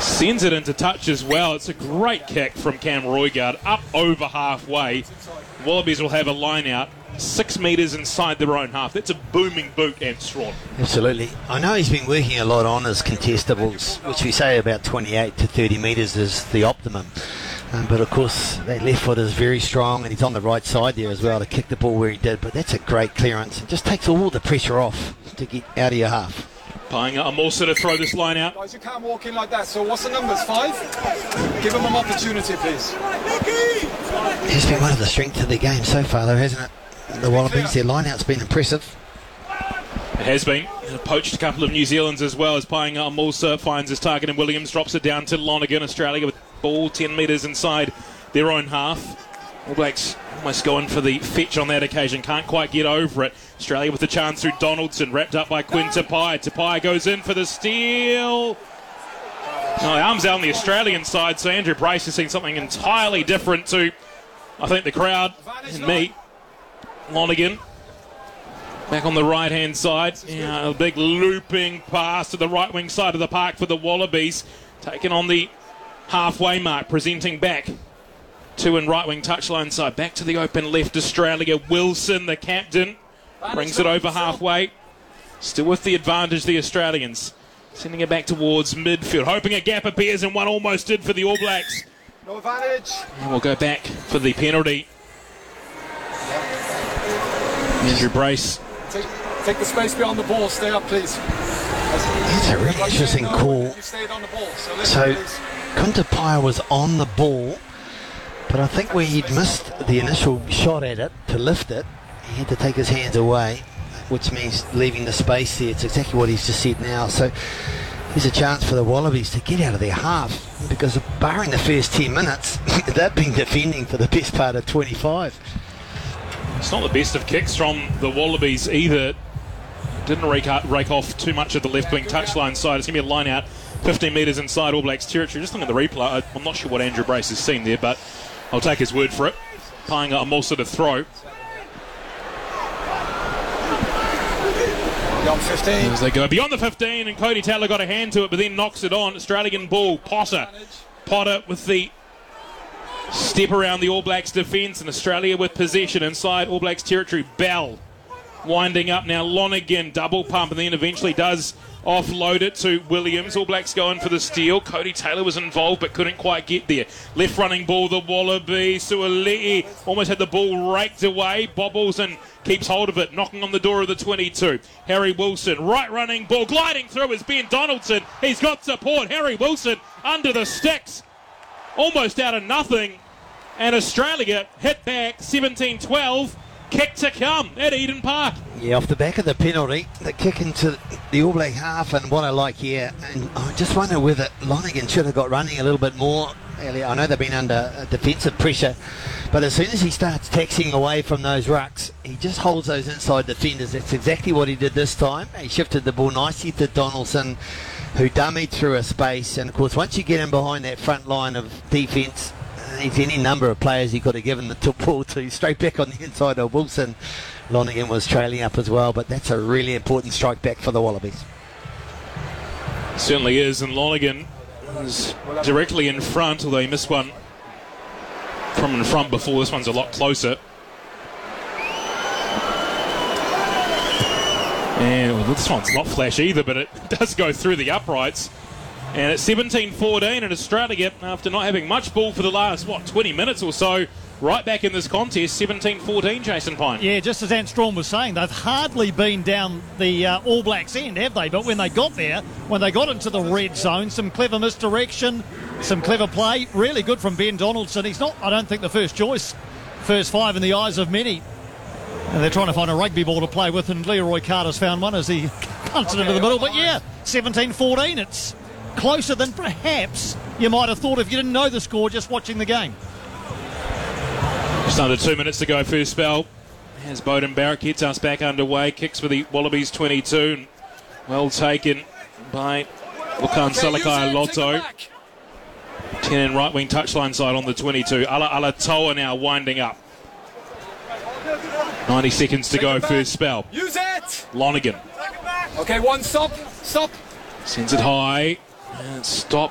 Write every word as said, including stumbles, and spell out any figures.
Sends it into touch as well. It's a great kick from Cam Roigard up over halfway. Wallabies will have a line out six metres inside their own half. That's a booming boot, Ant Strawn. Absolutely. I know he's been working a lot on his contestables, which we say about twenty-eight to thirty metres is the optimum. Um, but of course, that left foot is very strong, and he's on the right side there as well to kick the ball where he did. But that's a great clearance. It just takes all the pressure off to get out of your half. Payinga Amosa to throw this line out. Guys, you can't walk in like that. So what's the numbers? Five? Give him an opportunity, please. It's been one of the strengths of the game so far, though, hasn't it? The Wallabies, their line-out's been impressive. It has been. Poached a couple of New Zealanders as well as Payinga Amosa finds his target, and Williams drops it down to Lonergan. Australia with ball ten metres inside their own half. All Blacks almost going for the fetch on that occasion. Can't quite get over it. Australia with the chance through Donaldson. Wrapped up by Quinn Tupai. Tupai goes in for the steal. No, arms out on the Australian side, so Andrew Brace has seen something entirely different to, I think, the crowd and me. Lonergan back on the right-hand side. Yeah, a big looping pass to the right-wing side of the park for the Wallabies. Taken on the halfway mark, presenting back to and right-wing touchline side. Back to the open left, Australia. Wilson, the captain, brings it over halfway. Still with the advantage, the Australians. Sending it back towards midfield, hoping a gap appears, and one almost did for the All Blacks. No advantage. And we'll go back for the penalty. Andrew Brace. Take, take the space beyond the ball. Stay up, please. It's a really interesting call. You stayed on the ball. So, So, Kuntapaya was on the ball, but I think where he'd missed the initial shot at it to lift it, he had to take his hands away, which means leaving the space there. It's exactly what he's just said now. So there's a chance for the Wallabies to get out of their half, because barring the first ten minutes, they've been defending for the best part of twenty-five. It's not the best of kicks from the Wallabies either. Didn't rake, out, rake off too much of the left wing touchline side. It's going to be a line out fifteen metres inside All Blacks territory. Just looking at the replay, I'm not sure what Andrew Brace has seen there, but I'll take his word for it. Payinga Amosa to throw. Beyond fifteen. As they go beyond the fifteen, and Cody Taylor got a hand to it, but then knocks it on. Australian ball. Potter. Potter with the step around the All Blacks defence, and Australia with possession inside All Blacks territory. Bell winding up now. Lonergan double pump, and then eventually does offload it to Williams. All Blacks going for the steal. Cody Taylor was involved but couldn't quite get there. Left running ball, the Wallaby. Suali'i almost had the ball raked away. Bobbles and keeps hold of it, knocking on the door of the twenty-two. Harry Wilson, right running ball, gliding through is Ben Donaldson. He's got support. Harry Wilson under the sticks, almost out of nothing. And Australia hit back seventeen twelve. Kick to come at Eden Park. Yeah, off the back of the penalty, the kick into the All Black half, and what I like here, and I just wonder whether Lonergan should have got running a little bit more earlier. I know they've been under defensive pressure, but as soon as he starts taxiing away from those rucks, he just holds those inside defenders. That's exactly what he did this time. He shifted the ball nicely to Donaldson, who dummied through a space, and of course once you get him behind that front line of defence, there's any number of players he could have given the ball to. Straight back on the inside of Wilson. Lonergan was trailing up as well, but that's a really important strike back for the Wallabies. Certainly is, and Lonergan is directly in front, although he missed one from in front before. This one's a lot closer. And well, this one's not flash either, but it does go through the uprights. And it's seventeen fourteen, and Australia, after not having much ball for the last, what, twenty minutes or so, right back in this contest, seventeen fourteen, Jason Pine. Yeah, just as Ant Strawn was saying, they've hardly been down the uh, All Blacks end, have they? But when they got there, when they got into the red zone, some clever misdirection, some clever play, really good from Ben Donaldson. He's not, I don't think, the first choice, first five in the eyes of many. And they're trying to find a rugby ball to play with, and Leroy Carter's found one as he punts it into the middle. But yeah, seventeen fourteen, it's closer than perhaps you might have thought if you didn't know the score just watching the game. Just under two minutes to go, first spell. As Beauden Barrett gets us back underway, kicks for the Wallabies twenty-two. Well taken by Lukan Salakai Lotto. ten in right wing touchline side on the twenty-two. Ala Alatoa now winding up. ninety seconds to go, first spell. Use it! Lonergan. Okay, one stop. Stop. Sends it high. And stop